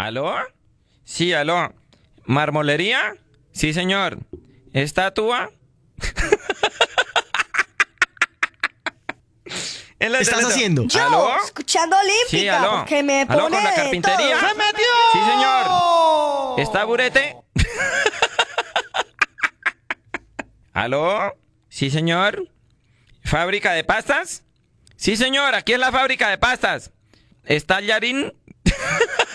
¿Aló? Sí, aló. ¿Marmolería? Sí, señor. ¿Estatua? ¿Qué estás haciendo? Yo, ¿Aló? escuchando Olímpica, Sí, aló. porque me ¿Aló, pone con la de carpintería? todo. ¡Se metió! Sí, señor. ¿Está burete? ¿Aló? Sí, señor. ¿Fábrica de pastas? Sí, señor, aquí es la fábrica de pastas. ¿Está Yarín?